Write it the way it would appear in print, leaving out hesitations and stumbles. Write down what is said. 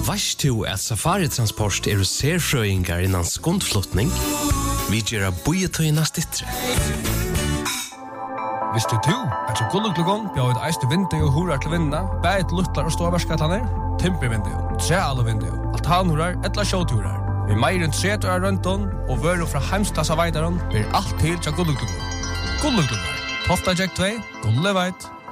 Vast du at Safari-transport serfrøyngar innan skundflutning? Vi gjør bøyetøyna stittre. Visste du at så gulluklugon bjør et eiste vindu og horar til vinna, bæt luttlar og ståverskatlaner, timpervindu, trealvindu, altanhorar, etla sjåturar. Vi meir enn 30 år rønton og vører fra heimsklassa veidaron blir alt til til gulluklugon. Gulluklugon, Tofta Jack 2, Gulleveit.